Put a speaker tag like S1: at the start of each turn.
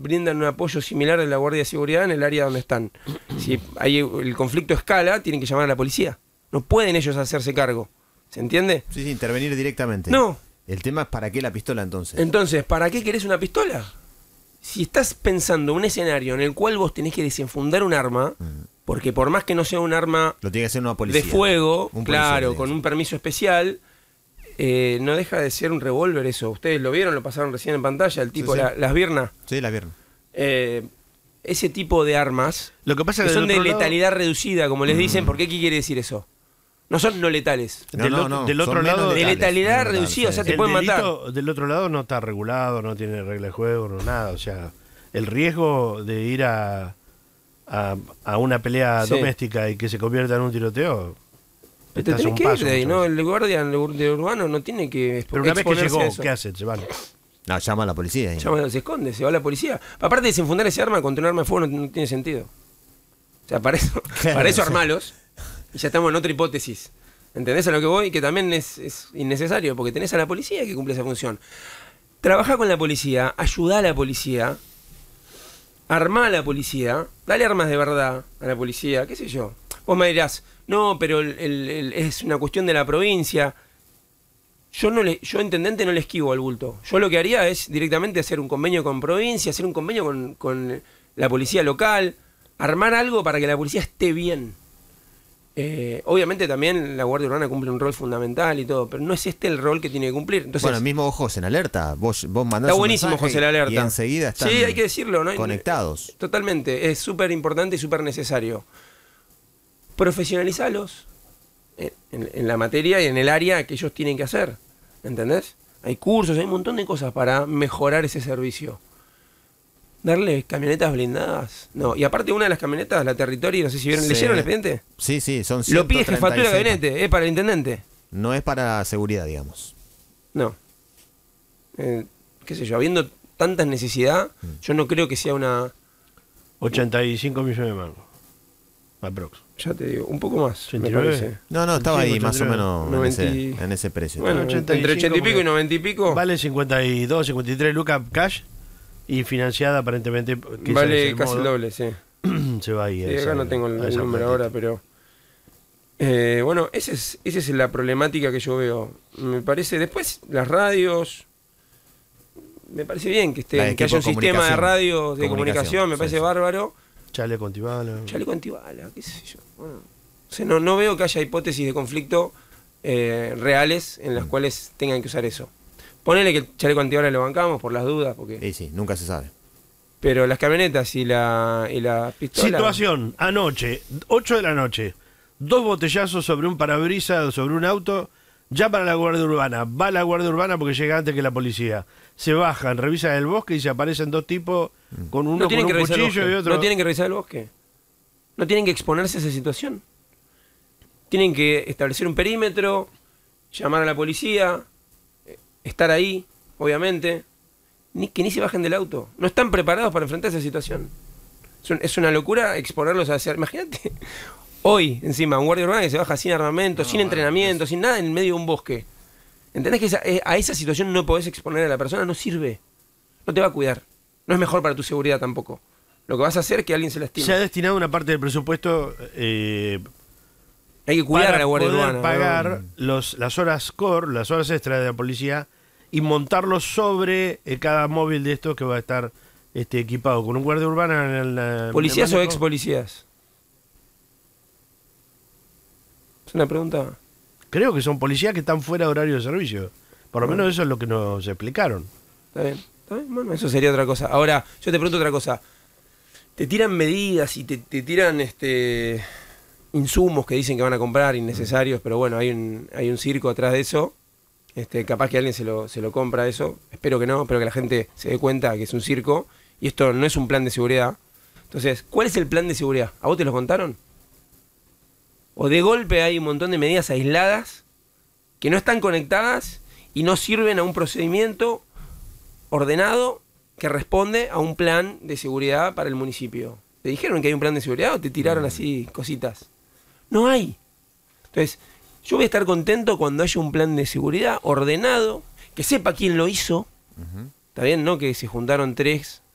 S1: brindan un apoyo similar de la Guardia de Seguridad en el área donde están. Si hay el conflicto escala, tienen que llamar a la policía. No pueden ellos hacerse cargo. ¿Se entiende?
S2: Sí, sí, intervenir directamente.
S1: No.
S2: El tema es ¿para qué la pistola entonces?
S1: Entonces, ¿para qué querés una pistola? Si estás pensando un escenario en el cual vos tenés que desenfundar un arma, porque por más que no sea un arma
S2: Lo tiene que hacer una policía.
S1: de fuego,
S2: Un policía,
S1: claro,
S2: digamos.
S1: con un permiso especial, no deja de ser un revólver eso. Ustedes lo vieron, lo pasaron recién en pantalla, el tipo,
S2: Sí, sí.
S1: las Birna.
S2: Sí, la viernes.
S1: Ese tipo de armas,
S3: Lo que pasa es
S1: que
S3: que
S1: son de
S3: del otro lado-
S1: letalidad reducida, como les dicen, ¿por qué quiere decir eso? No son no letales.
S3: Del otro
S2: son
S3: lado-
S2: menos
S1: De
S2: letales,
S1: letalidad
S2: menos
S1: reducida, o sea,
S2: letales,
S1: te pueden matar.
S3: delito del otro lado no está regulado, no tiene regla de juego, no nada. O sea, el riesgo de ir a una pelea
S1: Sí.
S3: doméstica y que se convierta en un tiroteo.
S1: Te
S3: estás a
S1: tenés
S3: un
S1: que ir
S3: paso,
S1: de ahí,
S3: muchas
S1: ¿no?
S3: veces.
S1: El guardia de urbano no tiene que
S3: Pero una vez que
S1: exponerse
S3: llegó,
S1: a eso.
S3: ¿qué hace? Se van.
S2: No, llama a la policía. ahí.
S1: Se esconde, se va a la policía. Aparte de desenfundar ese arma contra un arma de fuego no tiene sentido. O sea, para eso, para eso armalos. Y ya estamos en otra hipótesis. ¿Entendés a lo que voy? Que también es innecesario, porque tenés a la policía que cumple esa función. Trabajá con la policía, ayudá a la policía, armá a la policía, dale armas de verdad a la policía, qué sé yo. Vos me dirás, no, pero es una cuestión de la provincia. Yo, intendente, no le esquivo al bulto. Yo lo que haría es directamente hacer un convenio con provincia, hacer un convenio con la policía local, armar algo para que la policía esté bien. Obviamente también la Guardia Urbana cumple un rol fundamental y todo, pero no es este el rol que tiene que cumplir. Entonces,
S2: Bueno, el mismo Ojos en Alerta. Vos mandás
S1: está
S2: un
S1: buenísimo
S2: mensaje
S1: José la Alerta.
S2: y enseguida están
S1: sí, hay que decirlo, ¿no?
S2: conectados.
S1: Totalmente, es súper importante y súper necesario. Profesionalizalos en la materia y en el área que ellos tienen que hacer. ¿Entendés? Hay cursos, hay un montón de cosas para mejorar ese servicio. Darle camionetas blindadas. No, y aparte una de las camionetas, la Territory, no sé si vieron,
S2: Sí.
S1: ¿leyeron el expediente?
S2: Sí, sí, son
S1: Lo pide jefatura de
S2: 136.
S1: gabinete, es para el intendente.
S2: No es para seguridad, digamos.
S1: No. Qué sé yo, habiendo tanta necesidad, yo no creo que sea una...
S3: 85 millones de mangos. Aprox.
S1: Ya te digo, un poco más, me
S3: 89.
S1: parece.
S2: No, estaba
S3: Sí,
S2: ahí más o
S3: 89.
S2: menos
S1: 90
S2: en ese precio.
S1: Bueno,
S3: 85
S1: entre 80 y pico y
S3: porque
S1: 90 y pico,
S3: Vale 52, 53 lucas cash y financiada aparentemente. Que
S1: vale
S3: ese es
S1: casi el
S3: modo.
S1: doble, sí.
S3: Se va ahí.
S1: Sí,
S3: a esa-
S1: acá no tengo el
S3: a esa
S1: número
S3: platita.
S1: ahora, pero... bueno, esa es la problemática que yo veo. Me parece, después las radios... Me parece bien que,
S2: La
S1: que haya un
S2: equipo de
S1: sistema de
S2: comunicación.
S1: radios de comunicación, me
S2: Sí,
S1: parece
S2: sí.
S1: bárbaro.
S3: Chaleco antibala.
S1: Chaleco antibala, qué sé yo. Bueno, o sea, no veo que haya hipótesis de conflicto reales en las cuales tengan que usar eso. Ponele que el chaleco antibala lo bancamos por las dudas, porque
S2: Y sí, nunca se sabe.
S1: pero las camionetas y la pistola...
S3: Situación, anoche, 8 de la noche, 2 botellazos sobre un parabrisas, sobre un auto, ya para la Guardia Urbana. Va la Guardia Urbana porque llega antes que la policía. Se bajan, revisan el bosque y se aparecen 2 tipos con uno
S1: No tienen
S3: con
S1: que
S3: un
S1: revisar el
S3: cuchillo
S1: bosque.
S3: y otro...
S1: No tienen que revisar el bosque. No tienen que exponerse a esa situación. Tienen que establecer un perímetro, llamar a la policía, estar ahí, obviamente. Que ni se bajen del auto. No están preparados para enfrentar esa situación. Es una locura exponerlos a hacer. Imagínate, hoy, encima, un guardia urbano que se baja sin armamento, sin entrenamiento, sin nada, en medio de un bosque. ¿Entendés que a esa situación no podés exponer a la persona? No sirve. No te va a cuidar. No es mejor para tu seguridad tampoco. Lo que vas a hacer es que alguien se lastime.
S3: Se ha destinado una parte del presupuesto
S1: Hay que cuidar
S3: para
S1: a la Guardia
S3: poder
S1: Urbana.
S3: pagar las horas core, las horas extras de la policía y montarlos sobre cada móvil de estos que va a estar equipado con un guardia urbana en la...
S1: ¿Policías
S3: en
S1: o
S3: el
S1: ex policías? Es una pregunta.
S3: Creo que son policías que están fuera de horario de servicio. Por lo menos eso es lo que nos explicaron.
S1: ¿Está bien? ¿Está bien? Bueno, eso sería otra cosa. Ahora, yo te pregunto otra cosa. Te tiran medidas y te tiran insumos que dicen que van a comprar innecesarios, pero bueno, hay un circo atrás de eso. Capaz que alguien se lo compra eso. Espero que no, espero que la gente se dé cuenta que es un circo. Y esto no es un plan de seguridad. Entonces, ¿cuál es el plan de seguridad? ¿A vos te lo contaron? ¿O de golpe hay un montón de medidas aisladas que no están conectadas y no sirven a un procedimiento ordenado que responde a un plan de seguridad para el municipio? ¿Te dijeron que hay un plan de seguridad o te tiraron así cositas? No hay. Entonces, yo voy a estar contento cuando haya un plan de seguridad ordenado, que sepa quién lo hizo. ¿Está bien? No que se juntaron 3